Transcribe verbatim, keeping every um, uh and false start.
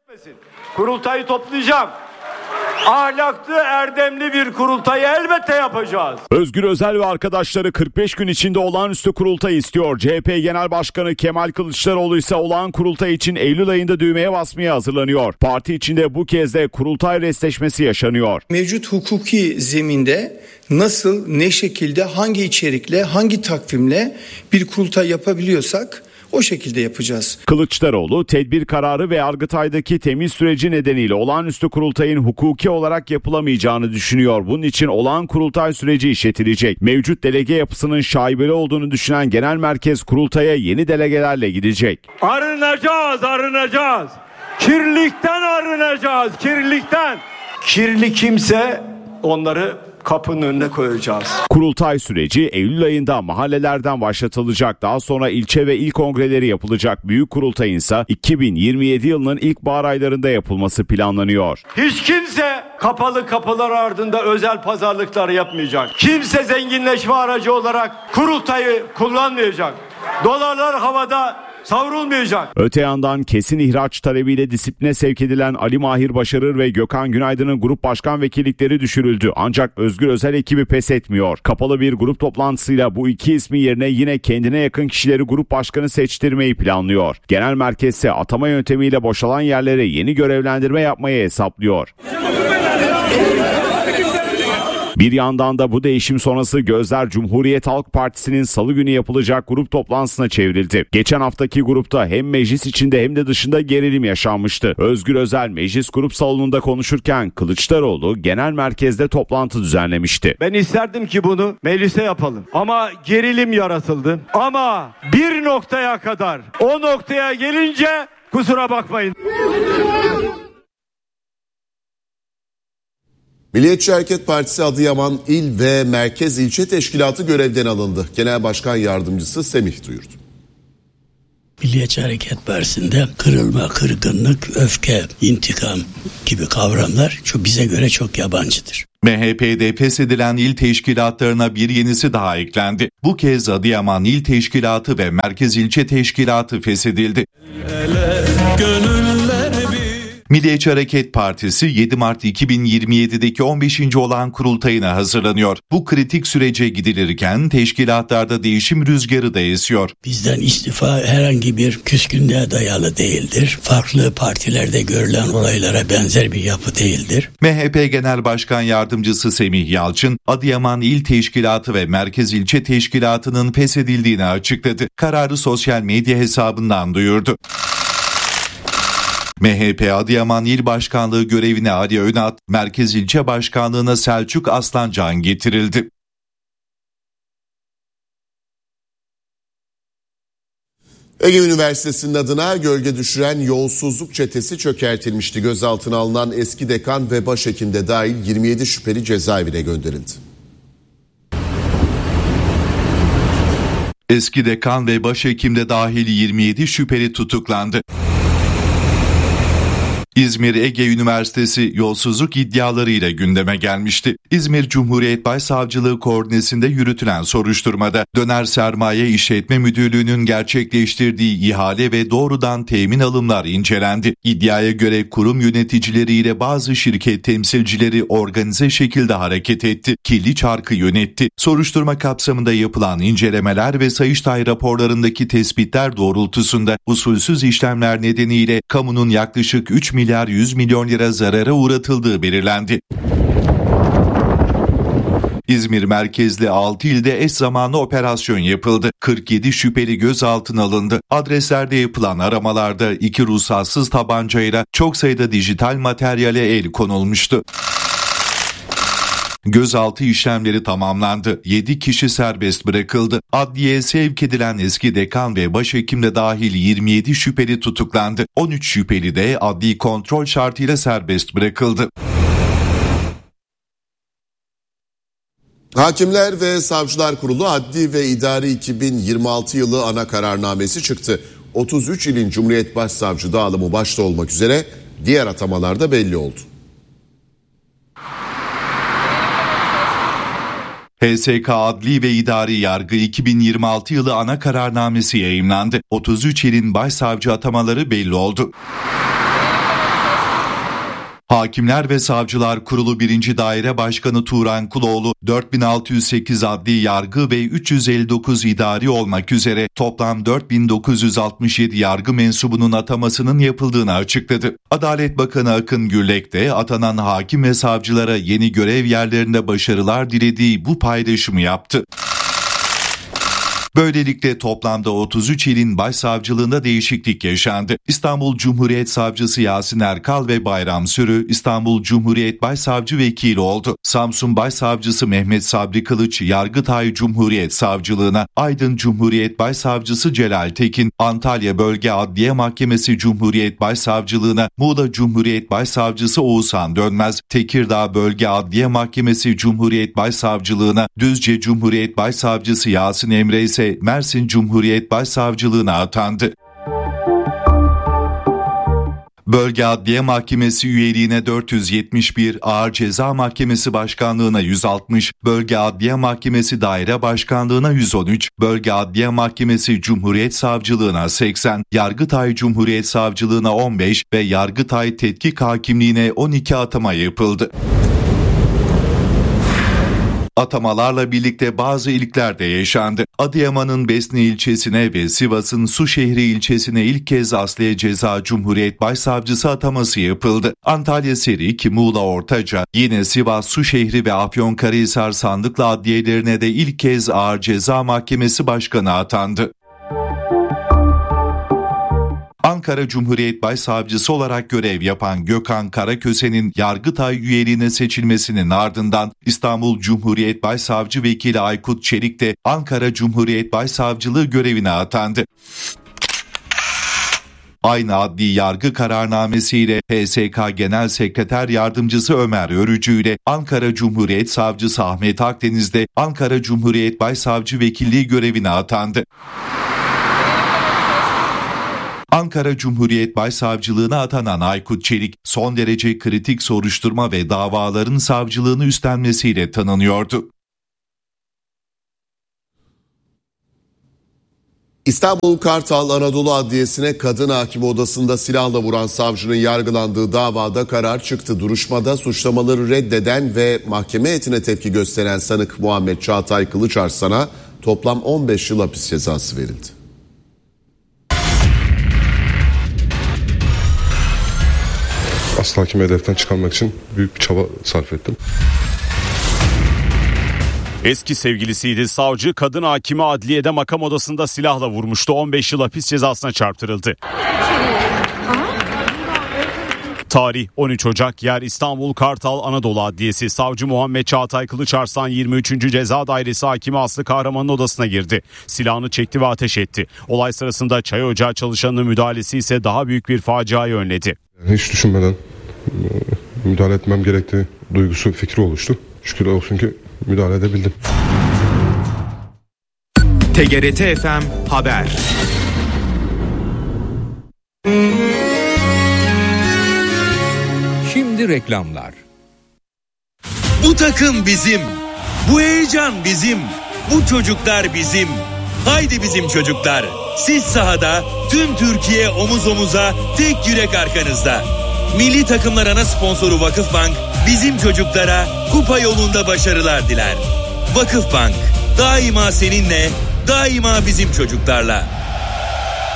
Kurultayı toplayacağım. Ahlaklı, erdemli bir kurultayı elbette yapacağız. Özgür Özel ve arkadaşları kırk beş gün içinde olağanüstü kurultay istiyor. C H P Genel Başkanı Kemal Kılıçdaroğlu ise olağan kurultay için Eylül ayında düğmeye basmaya hazırlanıyor. Parti içinde bu kez de kurultay restleşmesi yaşanıyor. Mevcut hukuki zeminde nasıl, ne şekilde, hangi içerikle, hangi takvimle bir kurultay yapabiliyorsak o şekilde yapacağız. Kılıçdaroğlu tedbir kararı ve Yargıtay'daki temiz süreci nedeniyle olağanüstü kurultayın hukuki olarak yapılamayacağını düşünüyor. Bunun için olağan kurultay süreci işletilecek. Mevcut delege yapısının şaibeli olduğunu düşünen genel merkez kurultaya yeni delegelerle gidecek. Arınacağız, arınacağız. Kirlilikten arınacağız, kirlilikten. Kirli kimse onları kapının önüne koyacağız. Kurultay süreci Eylül ayında mahallelerden başlatılacak. Daha sonra ilçe ve il kongreleri yapılacak. Büyük kurultayın ise iki bin yirmi yedi yılının ilkbahar aylarında yapılması planlanıyor. Hiç kimse kapalı kapılar ardında özel pazarlıklar yapmayacak. Kimse zenginleşme aracı olarak kurultayı kullanmayacak. Dolarlar havada savrulmayacak. Öte yandan kesin ihraç talebiyle disipline sevk edilen Ali Mahir Başarır ve Gökhan Günaydın'ın grup başkan vekillikleri düşürüldü. Ancak Özgür Özel ekibi pes etmiyor. Kapalı bir grup toplantısıyla bu iki ismi yerine yine kendine yakın kişileri grup başkanı seçtirmeyi planlıyor. Genel merkez ise atama yöntemiyle boşalan yerlere yeni görevlendirme yapmayı hesaplıyor. Bir yandan da bu değişim sonrası gözler Cumhuriyet Halk Partisi'nin salı günü yapılacak grup toplantısına çevrildi. Geçen haftaki grupta hem meclis içinde hem de dışında gerilim yaşanmıştı. Özgür Özel meclis grup salonunda konuşurken Kılıçdaroğlu genel merkezde toplantı düzenlemişti. Ben isterdim ki bunu meclise yapalım. Ama gerilim yaratıldı. Ama bir noktaya kadar, o noktaya gelince kusura bakmayın. Milliyetçi Hareket Partisi Adıyaman İl ve Merkez İlçe Teşkilatı görevden alındı. Genel Başkan Yardımcısı Semih duyurdu. Milliyetçi Hareket Partisi'nde kırılma, kırgınlık, öfke, intikam gibi kavramlar çok bize göre çok yabancıdır. M H P'de feshedilen il teşkilatlarına bir yenisi daha eklendi. Bu kez Adıyaman İl Teşkilatı ve Merkez İlçe Teşkilatı feshedildi. Ele, Milliyetçi Hareket Partisi yedi Mart iki bin yirmi yedideki on beşinci olağan kurultayına hazırlanıyor. Bu kritik sürece gidilirken teşkilatlarda değişim rüzgarı da esiyor. Bizden istifa herhangi bir küskünlüğe dayalı değildir. Farklı partilerde görülen olaylara benzer bir yapı değildir. M H P Genel Başkan Yardımcısı Semih Yalçın, Adıyaman İl Teşkilatı ve Merkez İlçe Teşkilatı'nın feshedildiğini açıkladı. Kararı sosyal medya hesabından duyurdu. M H P Adıyaman İl Başkanlığı görevine Ali Önat, Merkez İlçe Başkanlığı'na Selçuk Aslancan getirildi. Ege Üniversitesi'nin adına gölge düşüren yolsuzluk çetesi çökertilmişti. Gözaltına alınan eski dekan ve başhekim de dahil yirmi yedi şüpheli cezaevine gönderildi. Eski dekan ve başhekim de dahil yirmi yedi şüpheli tutuklandı. İzmir Ege Üniversitesi yolsuzluk iddialarıyla gündeme gelmişti. İzmir Cumhuriyet Başsavcılığı koordinesinde yürütülen soruşturmada Döner Sermaye İşletme Müdürlüğü'nün gerçekleştirdiği ihale ve doğrudan temin alımlar incelendi. İddiaya göre kurum yöneticileriyle bazı şirket temsilcileri organize şekilde hareket etti. Kirli çarkı yönetti. Soruşturma kapsamında yapılan incelemeler ve Sayıştay raporlarındaki tespitler doğrultusunda usulsüz işlemler nedeniyle kamunun yaklaşık üç milyar yüz milyon lira zarara uğratıldığı belirlendi. İzmir merkezli altı ilde eş zamanlı operasyon yapıldı. kırk yedi şüpheli gözaltına alındı. Adreslerde yapılan aramalarda iki ruhsatsız tabancayla çok sayıda dijital materyale el konulmuştu. Gözaltı işlemleri tamamlandı. yedi kişi serbest bırakıldı. Adliyeye sevk edilen eski dekan ve başhekim de dahil yirmi yedi şüpheli tutuklandı. on üç şüpheli de adli kontrol şartıyla serbest bırakıldı. Hakimler ve Savcılar Kurulu Adli ve İdari iki bin yirmi altı yılı ana kararnamesi çıktı. otuz üç ilin Cumhuriyet Başsavcı dağılımı başta olmak üzere diğer atamalar da belli oldu. H S K Adli ve İdari Yargı iki bin yirmi altı yılı ana kararnamesi yayımlandı. otuz üç ilin başsavcı atamaları belli oldu. Hakimler ve Savcılar Kurulu birinci Daire Başkanı Turan Kuloğlu, dört bin altı yüz sekiz adli yargı ve üç yüz elli dokuz idari olmak üzere toplam dört bin dokuz yüz altmış yedi yargı mensubunun atamasının yapıldığını açıkladı. Adalet Bakanı Akın Gürlek de atanan hakim ve savcılara yeni görev yerlerinde başarılar dilediği bu paylaşımı yaptı. Böylelikle toplamda otuz üç ilin başsavcılığında değişiklik yaşandı. İstanbul Cumhuriyet Savcısı Yasin Erkal ve Bayram Sürü İstanbul Cumhuriyet Başsavcı Vekili oldu. Samsun Başsavcısı Mehmet Sabri Kılıç Yargıtay Cumhuriyet Savcılığına, Aydın Cumhuriyet Başsavcısı Celal Tekin Antalya Bölge Adliye Mahkemesi Cumhuriyet Başsavcılığına, Muğla Cumhuriyet Başsavcısı Oğuzhan Dönmez Tekirdağ Bölge Adliye Mahkemesi Cumhuriyet Başsavcılığına, Düzce Cumhuriyet Başsavcısı Yasin Emre ise Mersin Cumhuriyet Başsavcılığına atandı. Bölge Adliye Mahkemesi üyeliğine dört yüz yetmiş bir, Ağır Ceza Mahkemesi Başkanlığına yüz altmış, Bölge Adliye Mahkemesi Daire Başkanlığına yüz on üç, Bölge Adliye Mahkemesi Cumhuriyet Savcılığına seksen, Yargıtay Cumhuriyet Savcılığına on beş ve Yargıtay Tetkik Hakimliğine on iki atama yapıldı. Atamalarla birlikte bazı ilkler de yaşandı. Adıyaman'ın Besni ilçesine ve Sivas'ın Suşehri ilçesine ilk kez Asliye Ceza Cumhuriyet Başsavcısı ataması yapıldı. Antalya Serik, Muğla Ortaca, yine Sivas Suşehri ve Afyonkarahisar Sandıklı adliyelerine de ilk kez Ağır Ceza Mahkemesi Başkanı atandı. Ankara Cumhuriyet Başsavcısı olarak görev yapan Gökhan Karaköse'nin Yargıtay üyeliğine seçilmesinin ardından İstanbul Cumhuriyet Başsavcı Vekili Aykut Çelik de Ankara Cumhuriyet Başsavcılığı görevine atandı. Aynı adli yargı kararnamesiyle H S K Genel Sekreter Yardımcısı Ömer Örücü ile Ankara Cumhuriyet Savcısı Ahmet Akdeniz de Ankara Cumhuriyet Başsavcı Vekilliği görevine atandı. Ankara Cumhuriyet Başsavcılığına atanan Aykut Çelik, son derece kritik soruşturma ve davaların savcılığını üstlenmesiyle tanınıyordu. İstanbul Kartal Anadolu Adliyesi'ne kadın hakim odasında silahla vuran savcının yargılandığı davada karar çıktı. Duruşmada suçlamaları reddeden ve mahkeme heyetine tepki gösteren sanık Muhammed Çağatay Kılıçarslan'a toplam on beş yıl hapis cezası verildi. Aslı hakimi hedeften çıkarmak için büyük bir çaba sarf ettim. Eski sevgilisiydi. Savcı kadın hakimi adliyede makam odasında silahla vurmuştu. on beş yıl hapis cezasına çarptırıldı. Tarih on üç Ocak, yer İstanbul Kartal Anadolu Adliyesi. Savcı Muhammed Çağatay Kılıçarslan yirmi üçüncü Ceza Dairesi Hakimi Aslı Kahraman'ın odasına girdi. Silahını çekti ve ateş etti. Olay sırasında çay ocağı çalışanının müdahalesi ise daha büyük bir faciayı önledi. Hiç düşünmeden müdahale etmem gerektiği duygusu, fikri oluştu. Şükür olsun ki müdahale edebildim. T G R T F M Haber. Şimdi reklamlar. Bu takım bizim. Bu heyecan bizim. Bu çocuklar bizim. Haydi bizim çocuklar. Siz sahada, tüm Türkiye omuz omuza, tek yürek arkanızda. Milli takımlar ana sponsoru Vakıfbank bizim çocuklara kupa yolunda başarılar diler. Vakıfbank daima seninle, daima bizim çocuklarla.